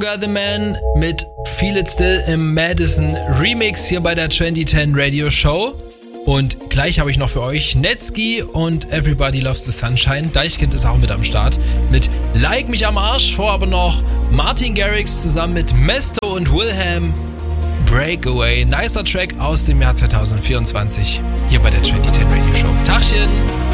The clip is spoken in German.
Sugar the Man mit Feel It Still im Madison Remix hier bei der 2010 Radio Show. Und gleich habe ich noch für euch Netski und Everybody Loves the Sunshine. Deichkind ist auch mit am Start mit Like mich am Arsch. Vor aber noch Martin Garrix zusammen mit Mesto und Wilhelm. Breakaway. Nicer Track aus dem Jahr 2024 hier bei der 2010 Radio Show. Tachchen!